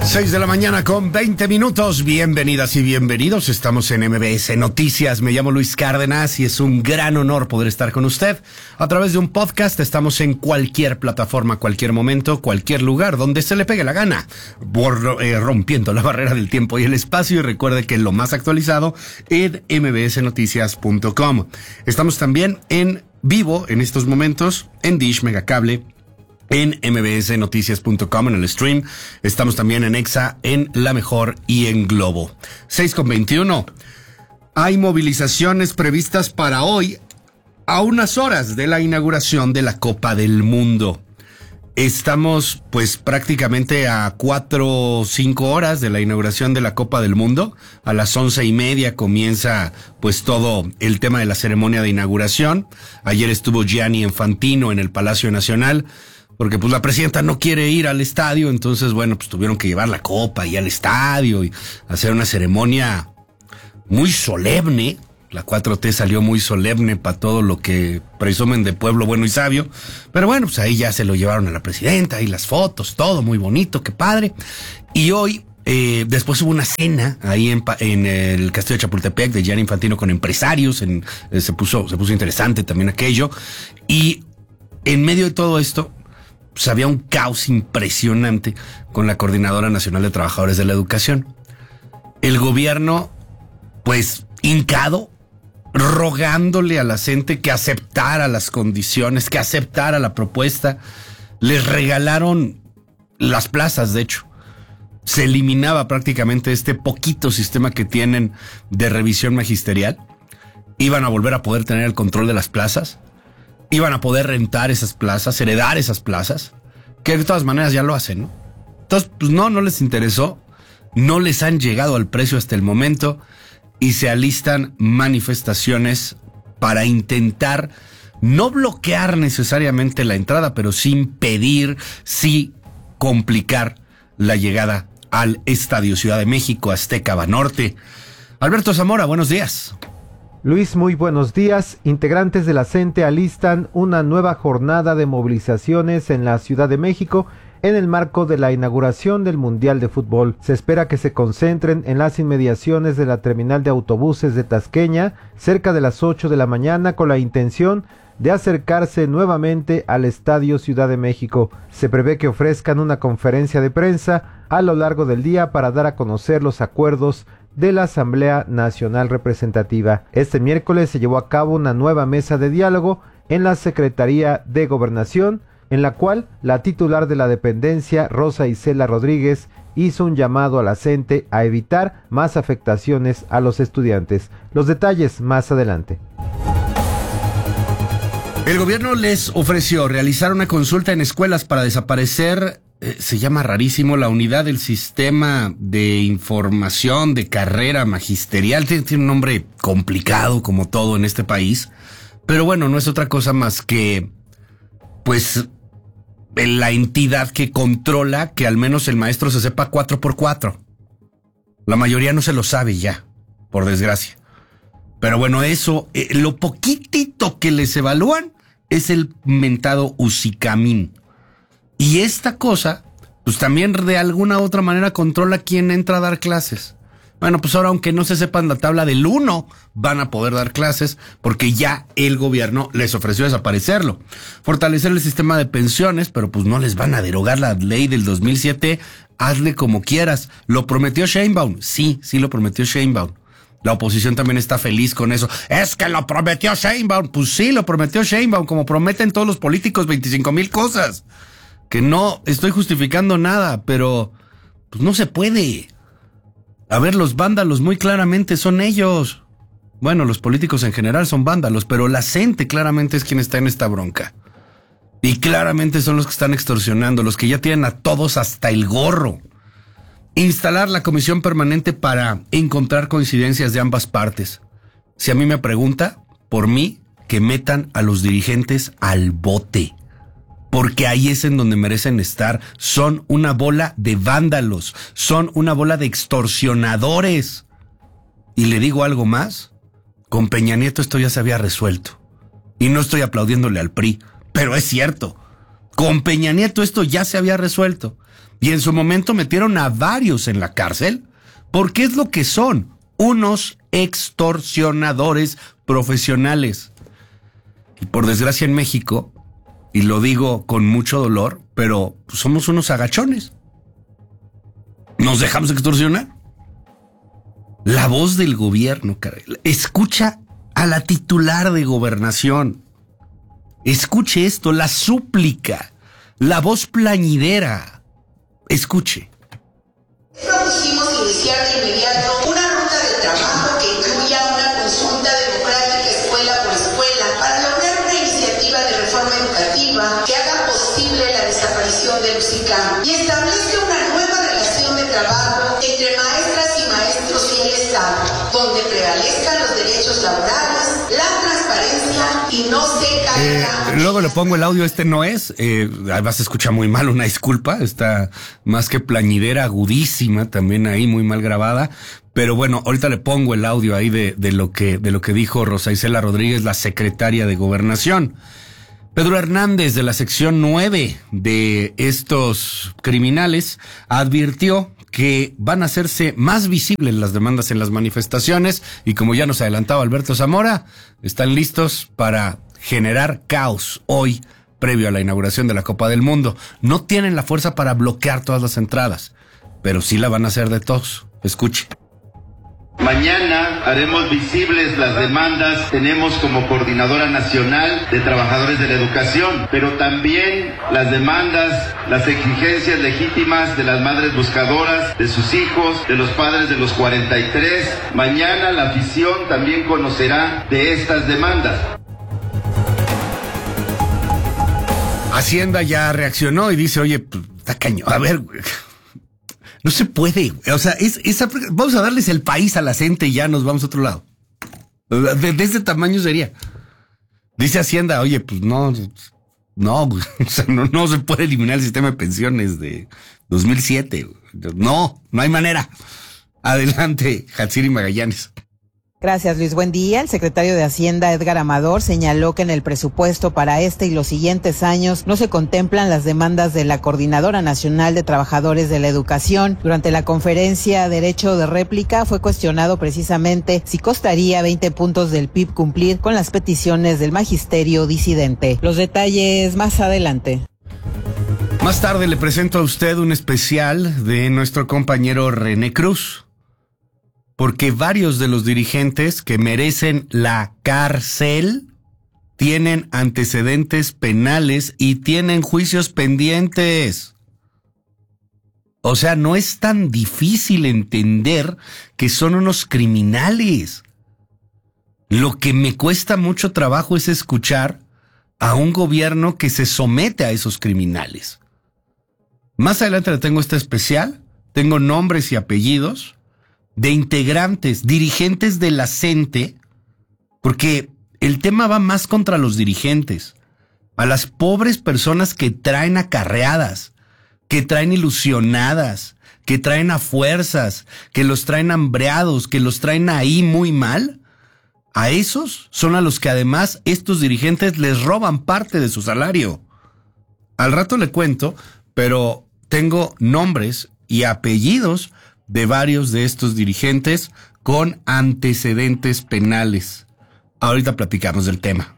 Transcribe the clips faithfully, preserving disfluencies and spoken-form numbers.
seis de la mañana con veinte minutos. Bienvenidas y bienvenidos. Estamos en M B S Noticias. Me llamo Luis Cárdenas y es un gran honor poder estar con usted a través de un podcast. Estamos en cualquier plataforma, cualquier momento, cualquier lugar donde se le pegue la gana, por, eh, rompiendo la barrera del tiempo y el espacio. Y recuerde que lo más actualizado en m b s noticias punto com. Estamos también en vivo en estos momentos en Dish Megacable, en m b s noticias punto com, en el stream. Estamos también en Exa, en La Mejor y en Globo. seis con veintiuno. Hay movilizaciones previstas para hoy a unas horas de la inauguración de la Copa del Mundo. Estamos pues prácticamente a cuatro o cinco horas de la inauguración de la Copa del Mundo. A las once y media comienza pues todo el tema de la ceremonia de inauguración. Ayer estuvo Gianni Infantino en el Palacio Nacional, porque pues la presidenta no quiere ir al estadio, entonces bueno, pues tuvieron que llevar la copa y al estadio y hacer una ceremonia muy solemne. La cuatro T salió muy solemne para todo lo que presumen de pueblo bueno y sabio, pero bueno, pues ahí ya se lo llevaron a la presidenta y las fotos, todo muy bonito, qué padre. Y hoy, eh, después hubo una cena ahí en, en el Castillo de Chapultepec de Gianni Infantino con empresarios, en, eh, se puso, se puso interesante también aquello, y en medio de todo esto, pues había un caos impresionante con la Coordinadora Nacional de Trabajadores de la Educación. El gobierno, pues, hincado, rogándole a la gente que aceptara las condiciones, que aceptara la propuesta. Les regalaron las plazas, de hecho. Se eliminaba prácticamente este poquito sistema que tienen de revisión magisterial. Iban a volver a poder tener el control de las plazas. Iban a poder rentar esas plazas, heredar esas plazas, que de todas maneras ya lo hacen, ¿no? Entonces, pues no, no les interesó, no les han llegado al precio hasta el momento y se alistan manifestaciones para intentar no bloquear necesariamente la entrada, pero sí impedir, sí complicar la llegada al Estadio Ciudad de México, Azteca Banorte. Alberto Zamora, buenos días. Luis, muy buenos días. Integrantes de la CENTE alistan una nueva jornada de movilizaciones en la Ciudad de México en el marco de la inauguración del Mundial de Fútbol. Se espera que se concentren en las inmediaciones de la terminal de autobuses de Tasqueña cerca de las ocho de la mañana con la intención de acercarse nuevamente al Estadio Ciudad de México. Se prevé que ofrezcan una conferencia de prensa a lo largo del día para dar a conocer los acuerdos de la Asamblea Nacional Representativa. Este miércoles se llevó a cabo una nueva mesa de diálogo en la Secretaría de Gobernación, en la cual la titular de la dependencia, Rosa Isela Rodríguez, hizo un llamado a la CENTE a evitar más afectaciones a los estudiantes. Los detalles más adelante. El gobierno les ofreció realizar una consulta en escuelas para desaparecer, eh, se llama rarísimo, la unidad del sistema de información de carrera magisterial. Tiene, tiene un nombre complicado como todo en este país, pero bueno, no es otra cosa más que, pues, la entidad que controla que al menos el maestro se sepa cuatro por cuatro. La mayoría no se lo sabe ya, por desgracia. Pero bueno, eso, eh, lo poquitito que les evalúan es el mentado Usicamín. Y esta cosa, pues también de alguna u otra manera controla quién entra a dar clases. Bueno, pues ahora aunque no se sepan la tabla del uno, van a poder dar clases porque ya el gobierno les ofreció desaparecerlo. Fortalecer el sistema de pensiones, pero pues no les van a derogar la ley del dos mil siete, hazle como quieras. ¿Lo prometió Sheinbaum? Sí, sí lo prometió Sheinbaum. La oposición también está feliz con eso. Es que lo prometió Sheinbaum. Pues sí, lo prometió Sheinbaum, como prometen todos los políticos veinticinco mil cosas. Que no estoy justificando nada, pero pues no se puede. A ver, los vándalos muy claramente son ellos. Bueno, los políticos en general son vándalos, pero la CENTE claramente es quien está en esta bronca. Y claramente son los que están extorsionando, los que ya tienen a todos hasta el gorro. Instalar la comisión permanente para encontrar coincidencias de ambas partes. Si a mí me pregunta, por mí, que metan a los dirigentes al bote. Porque ahí es en donde merecen estar. Son una bola de vándalos. Son una bola de extorsionadores. Y le digo algo más. Con Peña Nieto esto ya se había resuelto. Y no estoy aplaudiéndole al P R I, pero es cierto. Con Peña Nieto esto ya se había resuelto. Y en su momento metieron a varios en la cárcel, porque es lo que son, unos extorsionadores profesionales. Y por desgracia en México, y lo digo con mucho dolor, pero somos unos agachones. ¿Nos dejamos extorsionar? La voz del gobierno, caray. Escucha a la titular de Gobernación. Escuche esto, la súplica, la voz plañidera. Escuche. Propusimos iniciar de inmediato una ruta de trabajo que incluya una consulta democrática escuela por escuela para lograr una iniciativa de reforma educativa que haga posible la desaparición del U C I C A M y establezca una nueva relación de trabajo entre maestras y maestros y el Estado, donde prevalezcan los derechos laborales, la transparencia y no se caiga. Eh, luego le pongo el audio, este no es, eh, además se escucha muy mal, una disculpa, está más que plañidera, agudísima, también ahí muy mal grabada, pero bueno, ahorita le pongo el audio ahí de, de lo que, de lo que dijo Rosa Isela Rodríguez, la secretaria de Gobernación. Pedro Hernández, de la sección nueve de estos criminales, advirtió que van a hacerse más visibles las demandas en las manifestaciones y, como ya nos adelantaba Alberto Zamora, están listos para generar caos hoy, previo a la inauguración de la Copa del Mundo. No tienen la fuerza para bloquear todas las entradas, pero sí la van a hacer de todos. Escuche. Mañana haremos visibles las demandas. Tenemos como Coordinadora Nacional de Trabajadores de la Educación, pero también las demandas, las exigencias legítimas de las madres buscadoras, de sus hijos, de los padres de los cuarenta y tres. Mañana la afición también conocerá de estas demandas. Hacienda ya reaccionó y dice, oye, pues, está cañón, a ver, güey. No se puede, o sea, es, esa, vamos a darles el país a la gente y ya nos vamos a otro lado. De, de este tamaño sería. Dice Hacienda, oye, pues no, no, o sea, no, no se puede eliminar el sistema de pensiones de dos mil siete. No, no hay manera. Adelante, Hatsiri Magallanes. Gracias, Luis. Buen día. El secretario de Hacienda, Edgar Amador, señaló que en el presupuesto para este y los siguientes años no se contemplan las demandas de la Coordinadora Nacional de Trabajadores de la Educación. Durante la conferencia Derecho de Réplica fue cuestionado precisamente si costaría veinte puntos del P I B cumplir con las peticiones del magisterio disidente. Los detalles más adelante. Más tarde le presento a usted un especial de nuestro compañero René Cruz, porque varios de los dirigentes que merecen la cárcel tienen antecedentes penales y tienen juicios pendientes. O sea, no es tan difícil entender que son unos criminales. Lo que me cuesta mucho trabajo es escuchar a un gobierno que se somete a esos criminales. Más adelante le tengo este especial, tengo nombres y apellidos de integrantes, dirigentes de la C E N T E, porque el tema va más contra los dirigentes, a las pobres personas que traen acarreadas, que traen ilusionadas, que traen a fuerzas, que los traen hambreados, que los traen ahí muy mal. A esos son a los que además estos dirigentes les roban parte de su salario. Al rato le cuento, pero tengo nombres y apellidos de varios de estos dirigentes con antecedentes penales. Ahorita platicamos del tema.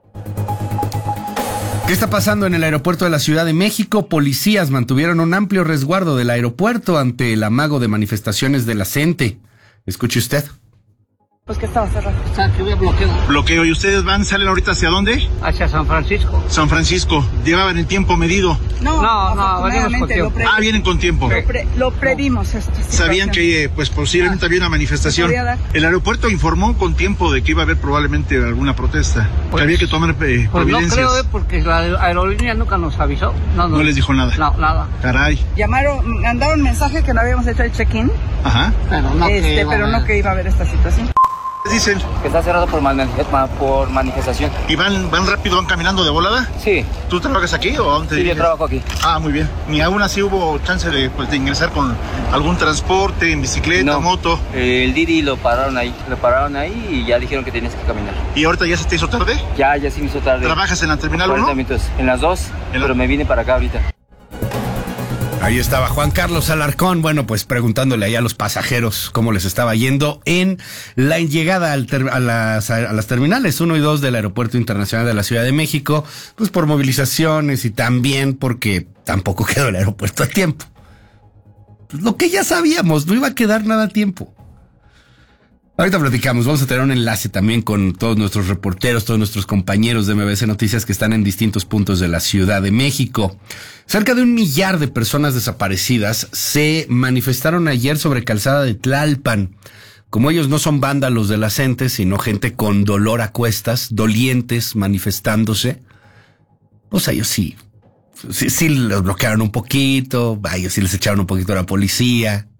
¿Qué está pasando en el aeropuerto de la Ciudad de México? Policías mantuvieron un amplio resguardo del aeropuerto ante el amago de manifestaciones de la C E N T E. Escuche usted. Pues que estaba cerrado. Está que había bloqueo. Bloqueo. ¿Y ustedes van, salen ahorita hacia dónde? Hacia San Francisco. San Francisco. ¿Llevaban el tiempo medido? No, no, no, venimos con tiempo. Pre- ah, vienen con tiempo. Lo, pre- lo previmos. Esta Sabían que eh, pues posiblemente ah, había una manifestación. El aeropuerto informó con tiempo de que iba a haber probablemente alguna protesta. Pues, que había que tomar eh, pues providencias. No creo, eh, porque la aerolínea nunca nos avisó. No, no, no les dijo nada. No, nada. Caray. Llamaron, mandaron mensaje que no habíamos hecho el check-in. Ajá. Pero no, este, que, pero no que iba a haber esta situación. Dicen Que está cerrado por, mani- por manifestación. y van, van rápido, van caminando de volada. Sí, ¿Tú trabajas aquí o a dónde te sí, yo diriges? trabajo aquí. Ah, muy bien. Ni aún así hubo chance de, pues, de ingresar con algún transporte, en bicicleta, No, moto. eh, el Didi lo pararon ahí, lo pararon ahí y ya dijeron que tenías que caminar. ¿Y ahorita ya se te hizo tarde? Ya, ya se me hizo tarde. ¿Trabajas en la terminal cuarenta uno? minutos, en las dos, En la- pero me vine para acá ahorita. Ahí estaba Juan Carlos Alarcón, bueno, pues preguntándole ahí a los pasajeros cómo les estaba yendo en la llegada al ter- a, las, a las terminales uno y dos del Aeropuerto Internacional de la Ciudad de México, pues por movilizaciones y también porque tampoco quedó el aeropuerto a tiempo. Pues lo que ya sabíamos, no iba a quedar nada a tiempo. Ahorita platicamos, vamos a tener un enlace también con todos nuestros reporteros, todos nuestros compañeros de M B S Noticias que están en distintos puntos de la Ciudad de México. Cerca de un millar de personas desaparecidas se manifestaron ayer sobre Calzada de Tlalpan. Como ellos no son vándalos de la gente, sino gente con dolor a cuestas, dolientes manifestándose, pues a ellos sí, sí, sí los bloquearon un poquito, a ellos sí les echaron un poquito a la policía,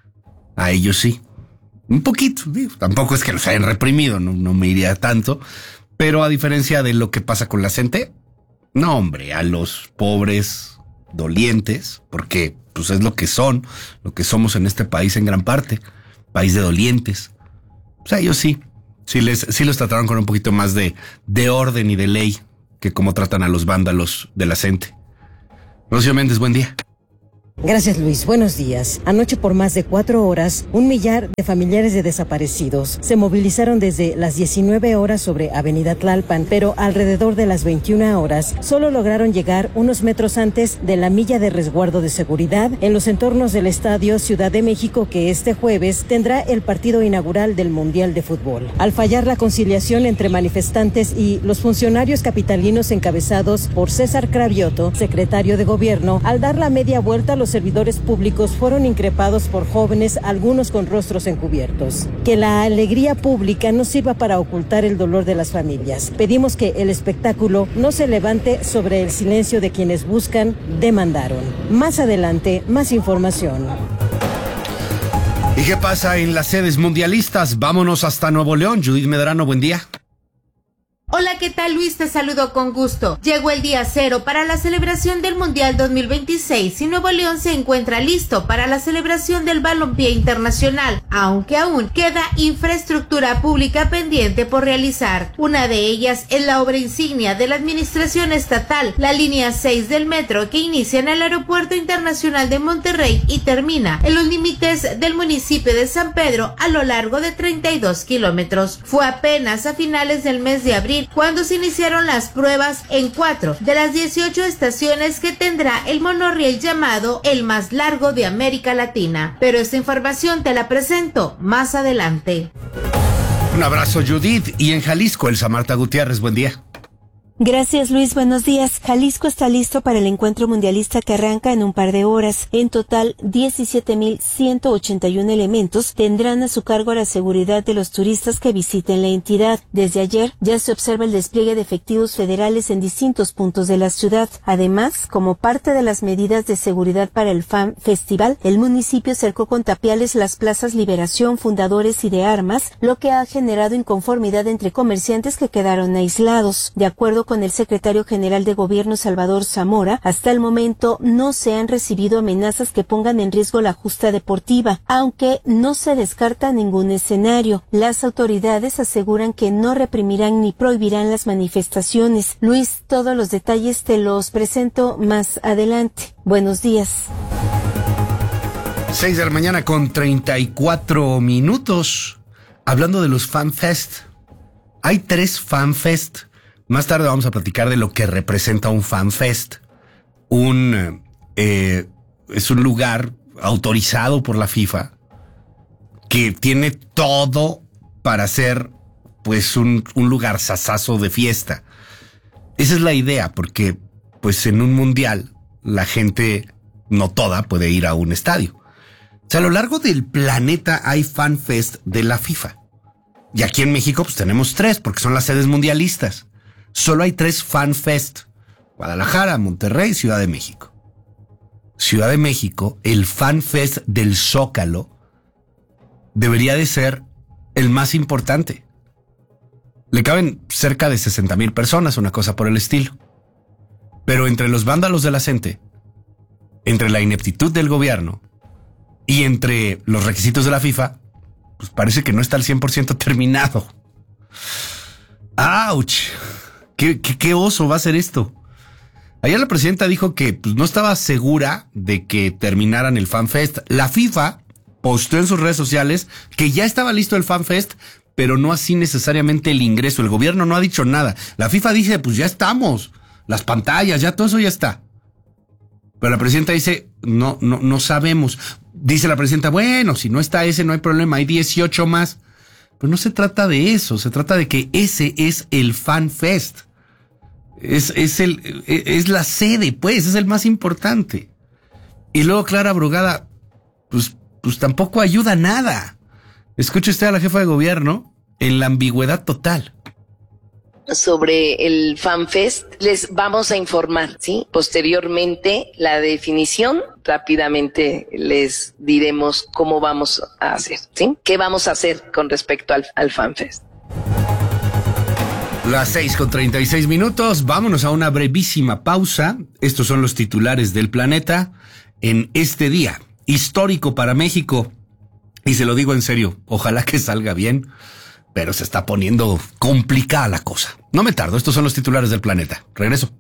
a ellos sí. Un poquito, digo, tampoco es que los hayan reprimido, no, no me iría tanto, pero a diferencia de lo que pasa con la gente, no hombre, a los pobres dolientes, porque pues es lo que son, lo que somos en este país en gran parte, país de dolientes. O sea, ellos sí, sí les, sí los trataron con un poquito más de, de orden y de ley que como tratan a los vándalos de la gente. Rocío Méndez, buen día. Gracias, Luis. Buenos días. Anoche, por más de cuatro horas, un millar de familiares de desaparecidos se movilizaron desde las diecinueve horas sobre Avenida Tlalpan, pero alrededor de las veintiuna horas solo lograron llegar unos metros antes de la milla de resguardo de seguridad en los entornos del Estadio Ciudad de México, que este jueves tendrá el partido inaugural del Mundial de Fútbol. Al fallar la conciliación entre manifestantes y los funcionarios capitalinos encabezados por César Cravioto, secretario de Gobierno, al dar la media vuelta, los servidores públicos fueron increpados por jóvenes, algunos con rostros encubiertos. Que la alegría pública no sirva para ocultar el dolor de las familias. Pedimos que el espectáculo no se levante sobre el silencio de quienes buscan, demandaron. Más adelante, más información. ¿Y qué pasa en las sedes mundialistas? Vámonos hasta Nuevo León. Judith Medrano, buen día. Hola, ¿qué tal, Luis? Te saludo con gusto. Llegó el día cero para la celebración del Mundial dos mil veintiséis y Nuevo León se encuentra listo para la celebración del balompié internacional, aunque aún queda infraestructura pública pendiente por realizar. Una de ellas es la obra insignia de la administración estatal, la línea seis del metro, que inicia en el Aeropuerto Internacional de Monterrey y termina en los límites del municipio de San Pedro a lo largo de treinta y dos kilómetros. Fue apenas a finales del mes de abril cuando se iniciaron las pruebas en cuatro de las dieciocho estaciones que tendrá el monorriel llamado el más largo de América Latina. Pero esta información te la presento más adelante. Un abrazo, Judith. Y en Jalisco, Elsa Marta Gutiérrez, buen día. Gracias, Luis. Buenos días. Jalisco está listo para el encuentro mundialista que arranca en un par de horas. En total, diecisiete mil ciento ochenta y uno elementos tendrán a su cargo la seguridad de los turistas que visiten la entidad. Desde ayer ya se observa el despliegue de efectivos federales en distintos puntos de la ciudad. Además, como parte de las medidas de seguridad para el Fan Festival, el municipio cercó con tapiales las plazas Liberación, Fundadores y de Armas, lo que ha generado inconformidad entre comerciantes que quedaron aislados. De acuerdo con el secretario general de Gobierno Salvador Zamora, hasta el momento no se han recibido amenazas que pongan en riesgo la justa deportiva, aunque no se descarta ningún escenario. Las autoridades aseguran que no reprimirán ni prohibirán las manifestaciones. Luis, todos los detalles te los presento más adelante. Buenos días. Seis de la mañana con treinta y cuatro minutos. Hablando de los FanFest, hay tres FanFest. Más tarde vamos a platicar de lo que representa un FanFest. Un, eh, es un lugar autorizado por la FIFA que tiene todo para ser pues un, un lugar sasazo de fiesta. Esa es la idea, porque pues en un mundial la gente, no toda, puede ir a un estadio. O sea, a lo largo del planeta hay FanFest de la FIFA. Y aquí en México pues tenemos tres, porque son las sedes mundialistas. Solo hay tres FanFest: Guadalajara, Monterrey, Ciudad de México. Ciudad de México, el FanFest del Zócalo debería de ser el más importante. Le caben cerca de sesenta mil personas, una cosa por el estilo. Pero entre los vándalos de la CENTE, entre la ineptitud del gobierno y entre los requisitos de la FIFA, pues parece que no está al cien por ciento terminado. ¡Auch! ¿Qué, qué, qué oso va a ser esto? Ayer la presidenta dijo que pues, no estaba segura de que terminaran el FanFest. La FIFA posteó en sus redes sociales que ya estaba listo el FanFest, pero no así necesariamente el ingreso. El gobierno no ha dicho nada. La FIFA dice, pues ya estamos. Las pantallas, ya todo eso ya está. Pero la presidenta dice, no, no, no sabemos. Dice la presidenta, bueno, si no está ese no hay problema, hay dieciocho más. Pero no se trata de eso, se trata de que ese es el FanFest. Es, es, el, es la sede, pues, es el más importante. Y luego Clara Brugada, pues, pues tampoco ayuda nada. Escuche usted a la jefa de gobierno en la ambigüedad total. Sobre el FanFest, les vamos a informar, ¿sí? Posteriormente, la definición, rápidamente les diremos cómo vamos a hacer, ¿sí? ¿Qué vamos a hacer con respecto al, al FanFest? Las seis con treinta y seis minutos, vámonos a una brevísima pausa. Estos son los titulares del planeta en este día histórico para México. Y se lo digo en serio, ojalá que salga bien, pero se está poniendo complicada la cosa. No me tardo, estos son los titulares del planeta. Regreso.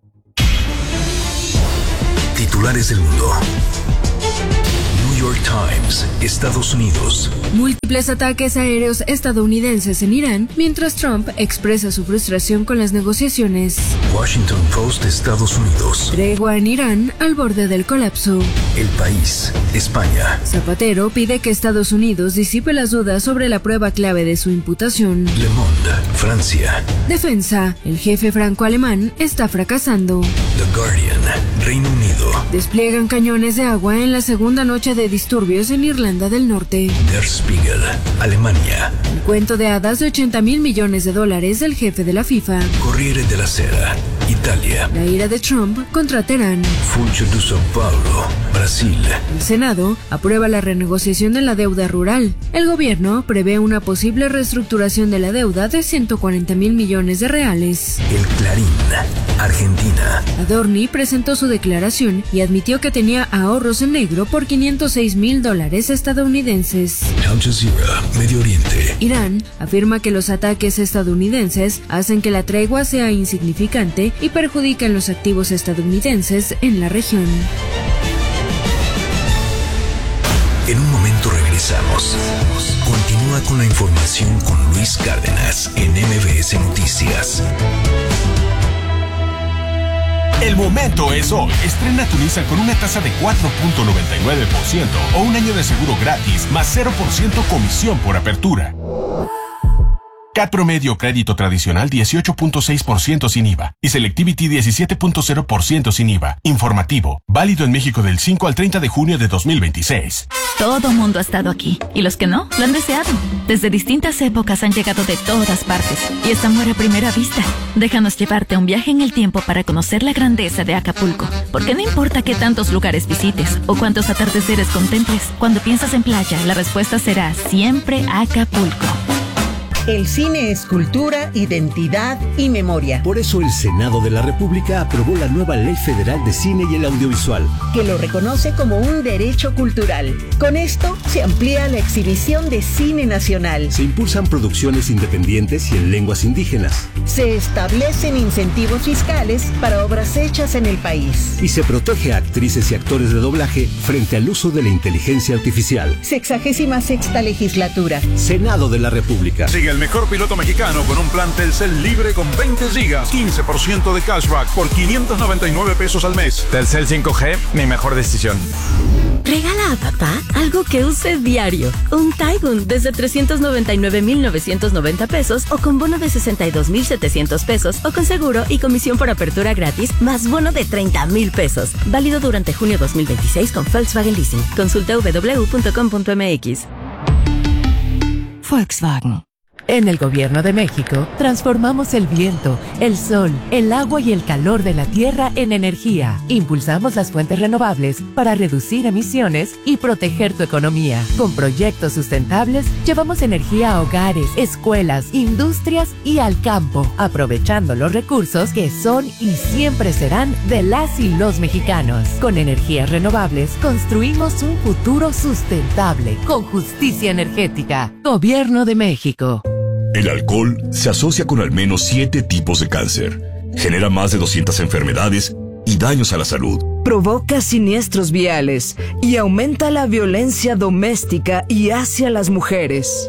Titulares del mundo. New York Times, Estados Unidos. Múltiples ataques aéreos estadounidenses en Irán, mientras Trump expresa su frustración con las negociaciones. Washington Post, Estados Unidos. Tregua en Irán al borde del colapso. El País, España. Zapatero pide que Estados Unidos disipe las dudas sobre la prueba clave de su imputación. Le Monde, Francia. Defensa, el jefe franco-alemán está fracasando. The Guardian, Reino Unido. Despliegan cañones de agua en la segunda noche de disturbios en Irlanda del Norte. Der Spiegel, Alemania. El cuento de hadas de ochenta mil millones de dólares del jefe de la FIFA. Corriere della Sera, Italia. La ira de Trump contra Teherán. Funcho de São Paulo, Brasil. El Senado aprueba la renegociación de la deuda rural. El gobierno prevé una posible reestructuración de la deuda de ciento cuarenta mil millones de reales. El Clarín, Argentina. Adorni presentó su declaración y admitió que tenía ahorros en negro por quinientos seis mil dólares estadounidenses. Al Jazeera, Medio Oriente. Irán afirma que los ataques estadounidenses hacen que la tregua sea insignificante y perjudican los activos estadounidenses en la región. En un momento regresamos. Continúa con la información con Luis Cárdenas en M B S Noticias. El momento es hoy. Estrena tu Nissan con una tasa de cuatro punto noventa y nueve por ciento o un año de seguro gratis más cero por ciento comisión por apertura. C A T promedio crédito tradicional dieciocho punto seis por ciento sin I V A y Selectivity diecisiete punto cero por ciento sin I V A. Informativo, válido en México del cinco al treinta de junio de dos mil veintiséis. Todo mundo ha estado aquí y los que no, lo han deseado. Desde distintas épocas han llegado de todas partes y es amor a primera vista. Déjanos llevarte un viaje en el tiempo para conocer la grandeza de Acapulco. Porque no importa qué tantos lugares visites o cuántos atardeceres contemples, cuando piensas en playa, la respuesta será siempre Acapulco. El cine es cultura, identidad y memoria. Por eso el Senado de la República aprobó la nueva Ley Federal de Cine y el Audiovisual, que lo reconoce como un derecho cultural. Con esto se amplía la exhibición de cine nacional. Se impulsan producciones independientes y en lenguas indígenas. Se establecen incentivos fiscales para obras hechas en el país. Y se protege a actrices y actores de doblaje frente al uso de la inteligencia artificial. Sexagésima sexta legislatura. Senado de la República. Sigue el mejor piloto mexicano con un plan Telcel libre con veinte gigas, quince por ciento de cashback por quinientos noventa y nueve pesos al mes. Telcel cinco G, mi mejor decisión. Regala a papá algo que use diario. Un Taigun desde trescientos noventa y nueve mil novecientos noventa pesos o con bono de sesenta y dos mil setecientos pesos o con seguro y comisión por apertura gratis más bono de treinta mil pesos. Válido durante junio dos mil veintiséis con Volkswagen Leasing. Consulta w w w punto com punto m x. Volkswagen. En el Gobierno de México, transformamos el viento, el sol, el agua y el calor de la tierra en energía. Impulsamos las fuentes renovables para reducir emisiones y proteger tu economía. Con proyectos sustentables, llevamos energía a hogares, escuelas, industrias y al campo, aprovechando los recursos que son y siempre serán de las y los mexicanos. Con energías renovables, construimos un futuro sustentable, con justicia energética. Gobierno de México. El alcohol se asocia con al menos siete tipos de cáncer, genera más de doscientas enfermedades y daños a la salud. Provoca siniestros viales y aumenta la violencia doméstica y hacia las mujeres.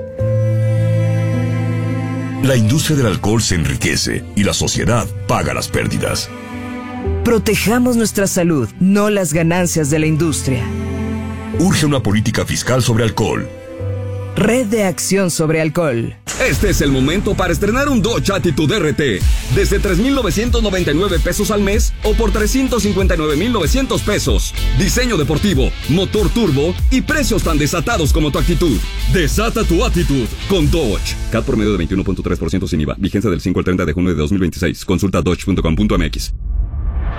La industria del alcohol se enriquece y la sociedad paga las pérdidas. Protejamos nuestra salud, no las ganancias de la industria. Urge una política fiscal sobre alcohol. Red de Acción sobre Alcohol. Este es el momento para estrenar un Dodge Attitude R T. Desde tres mil novecientos noventa y nueve pesos al mes o por trescientos cincuenta y nueve mil novecientos pesos. Diseño deportivo, motor turbo y precios tan desatados como tu actitud. Desata tu actitud con Dodge. C A T promedio de veintiuno punto tres por ciento sin I V A. Vigencia del cinco al treinta de junio de dos mil veintiséis. Consulta dodge punto com punto m x.